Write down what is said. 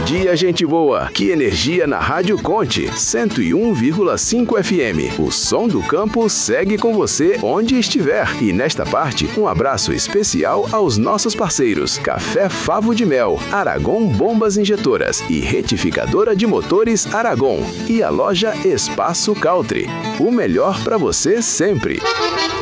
dia, gente boa. Que energia na Rádio Conte 101,5 FM. O som do campo segue com você onde estiver. E nesta parte, um abraço especial aos nossos parceiros: Café Favo de Mel, Aragon Bombas Injetoras e Retificadora de Motores Aragon. E a loja Espaço Caltri. O melhor para você sempre.